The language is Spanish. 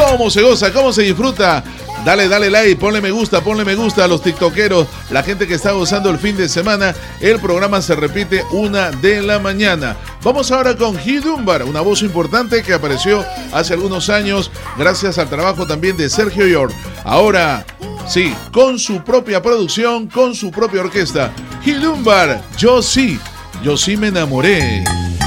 cómo se goza, cómo se disfruta. Dale like, ponle me gusta a los tiktokeros, la gente que está gozando el fin de semana. El programa se repite 1:00 a.m. Vamos ahora con Hugh Dunbar, una voz importante que apareció hace algunos años gracias al trabajo también de Sergio York. Ahora, sí, con su propia producción, con su propia orquesta. Hugh Dunbar, yo sí me enamoré.